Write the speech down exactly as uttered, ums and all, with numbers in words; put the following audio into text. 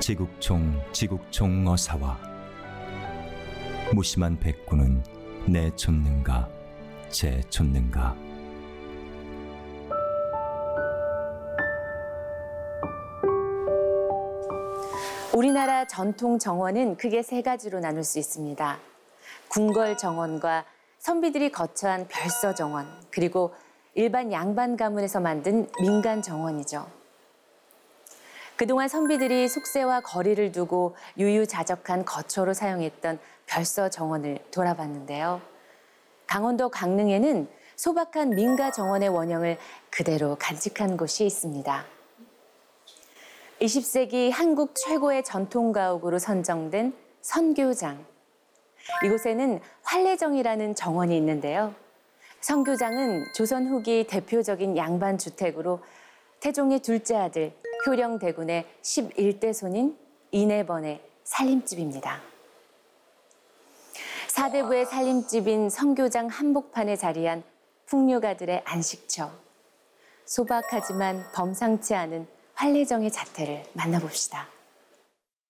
지국총 지국총 어사와 무심한 백구는 내쫓는가 재쫓는가. 우리나라 전통 정원은 크게 세 가지로 나눌 수 있습니다. 궁궐 정원과 선비들이 거처한 별서 정원, 그리고 일반 양반 가문에서 만든 민간 정원이죠. 그동안 선비들이 속세와 거리를 두고 유유자적한 거처로 사용했던 별서 정원을 돌아봤는데요. 강원도 강릉에는 소박한 민가 정원의 원형을 그대로 간직한 곳이 있습니다. 이십 세기 한국 최고의 전통 가옥으로 선정된 선교장. 이곳에는 활례정이라는 정원이 있는데요. 선교장은 조선 후기 대표적인 양반 주택으로 태종의 둘째 아들 효령대군의 십일 대 손인 인해번의 살림집입니다. 사대부의 살림집인 선교장 한복판에 자리한 풍류가들의 안식처. 소박하지만 범상치 않은 활례정의 자태를 만나봅시다.